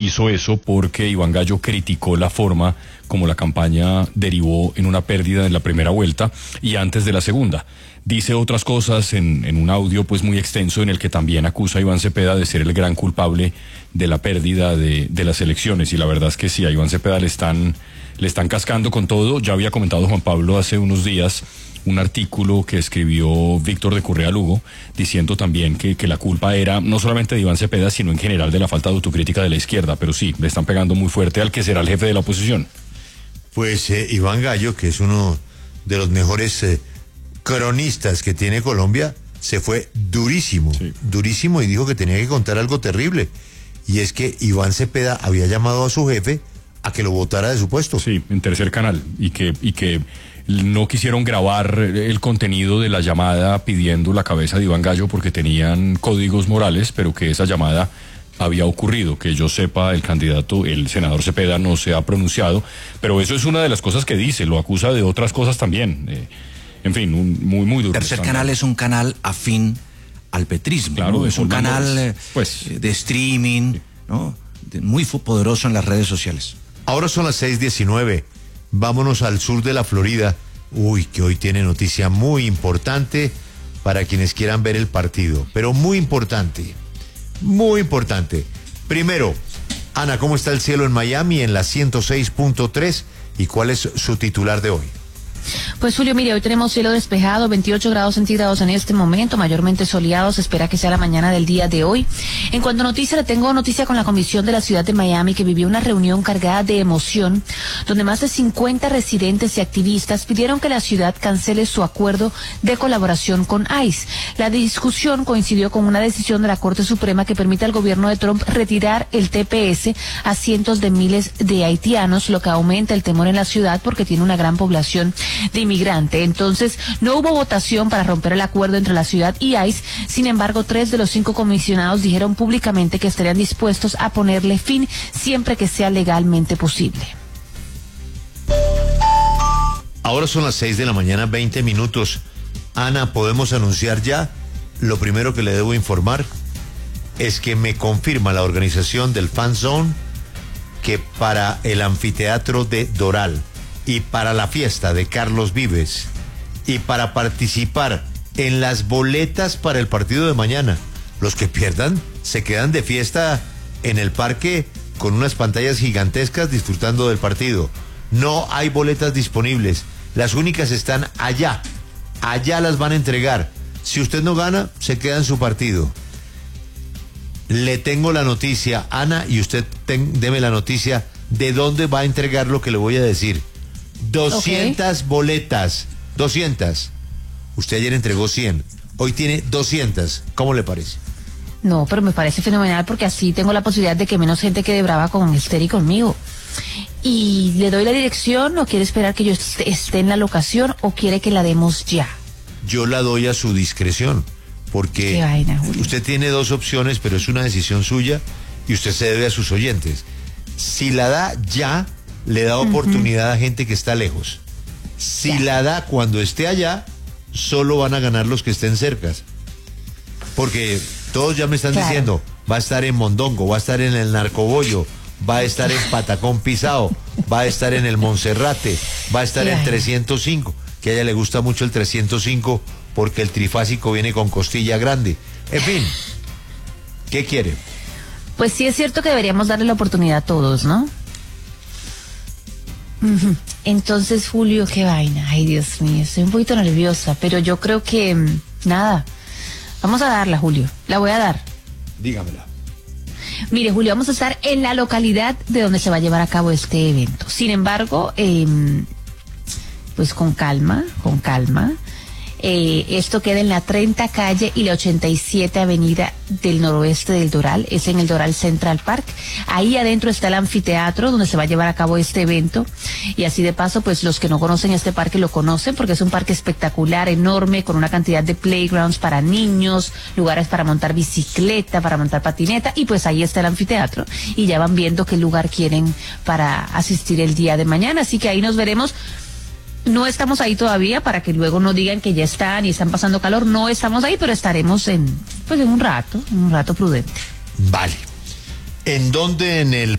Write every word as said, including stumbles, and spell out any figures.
hizo eso porque Iván Gallo criticó la forma como la campaña derivó en una pérdida en la primera vuelta y antes de la segunda. Dice otras cosas en, en un audio pues muy extenso en el que también acusa a Iván Cepeda de ser el gran culpable de la pérdida de, de las elecciones, y la verdad es que sí, a Iván Cepeda le están, le están cascando con todo. Ya había comentado Juan Pablo hace unos días un artículo que escribió Víctor de Correa Lugo, diciendo también que, que la culpa era no solamente de Iván Cepeda, sino en general de la falta de autocrítica de la izquierda, pero sí, le están pegando muy fuerte al que será el jefe de la oposición. Pues eh, Iván Gallo, que es uno de los mejores eh, cronistas que tiene Colombia, se fue durísimo, sí. durísimo y dijo que tenía que contar algo terrible, y es que Iván Cepeda había llamado a su jefe a que lo votara de su puesto. Sí, en Tercer Canal, y que, y que no quisieron grabar el contenido de la llamada pidiendo la cabeza de Iván Gallo porque tenían códigos morales, pero que esa llamada había ocurrido. Que yo sepa, el candidato, el senador Cepeda, no se ha pronunciado, pero eso es una de las cosas que dice, lo acusa de otras cosas también. Eh, en fin, un, muy, muy duro. Tercer Canal es un canal afín al petrismo, claro, ¿no? Es un canal eh, pues, de streaming, sí. ¿no? De, muy poderoso en las redes sociales. Ahora son las seis diecinueve. Vámonos al sur de la Florida. Uy, que hoy tiene noticia muy importante para quienes quieran ver el partido, pero muy importante, muy importante. Primero, Ana, ¿cómo está el cielo en Miami en la ciento seis punto tres y cuál es su titular de hoy? Pues Julio, mire, hoy tenemos cielo despejado, veintiocho grados centígrados en este momento, mayormente soleado, se espera que sea la mañana del día de hoy. En cuanto a noticia, le tengo noticia con la comisión de la ciudad de Miami, que vivió una reunión cargada de emoción, donde más de cincuenta residentes y activistas pidieron que la ciudad cancele su acuerdo de colaboración con ICE. La discusión coincidió con una decisión de la Corte Suprema que permite al gobierno de Trump retirar el T P S a cientos de miles de haitianos, lo que aumenta el temor en la ciudad porque tiene una gran población de inmigrante. Entonces, no hubo votación para romper el acuerdo entre la ciudad y ICE. Sin embargo, tres de los cinco comisionados dijeron públicamente que estarían dispuestos a ponerle fin siempre que sea legalmente posible. Ahora son las seis de la mañana, veinte minutos. Ana, ¿podemos anunciar ya? Lo primero que le debo informar es que me confirma la organización del Fan Zone que para el anfiteatro de Doral y para la fiesta de Carlos Vives y para participar en las boletas para el partido de mañana, los que pierdan se quedan de fiesta en el parque con unas pantallas gigantescas disfrutando del partido. No hay boletas disponibles, las únicas están allá, allá las van a entregar. Si usted no gana, se queda en su partido. Le tengo la noticia, Ana, y usted ten, deme la noticia de dónde va a entregar lo que le voy a decir. doscientas okay. boletas, doscientas. Usted ayer entregó cien, hoy tiene doscientas. ¿Cómo le parece? No, pero me parece fenomenal porque así tengo la posibilidad de que menos gente quede brava con Esther y conmigo. ¿Y le doy la dirección o quiere esperar que yo esté en la locación o quiere que la demos ya? Yo la doy a su discreción, porque Qué vaina, usted tiene dos opciones, pero es una decisión suya y usted se debe a sus oyentes. Si la da ya, le da oportunidad uh-huh. a gente que está lejos. Si ya. la da cuando esté allá, solo van a ganar los que estén cercas. Porque todos ya me están claro. diciendo, va a estar en Mondongo, va a estar en el Narcobollo, va a estar en Patacón Pisao, va a estar en el Monserrate, va a estar claro. en trescientos cinco, que a ella le gusta mucho el trescientos cinco porque el trifásico viene con costilla grande. En fin, ¿qué quiere? Pues sí es cierto que deberíamos darle la oportunidad a todos, ¿no? Uh-huh. Entonces, Julio, qué vaina. Ay, Dios mío, estoy un poquito nerviosa, pero yo creo que nada, vamos a darla, Julio, la voy a dar. Dígamela. Mire, Julio, vamos a estar en la localidad de donde se va a llevar a cabo este evento. Sin embargo, eh, pues con calma, con calma. Eh, esto queda en la treinta calle y la ochenta y siete avenida del noroeste del Doral, es en el Doral Central Park. Ahí adentro está el anfiteatro donde se va a llevar a cabo este evento, y así de paso, pues los que no conocen este parque lo conocen porque es un parque espectacular, enorme, con una cantidad de playgrounds para niños, lugares para montar bicicleta, para montar patineta, y pues ahí está el anfiteatro y ya van viendo qué lugar quieren para asistir el día de mañana, así que ahí nos veremos. No estamos ahí todavía para que luego no digan que ya están y están pasando calor. No estamos ahí, pero estaremos en, pues en un rato, en un rato prudente. Vale. ¿En dónde? En el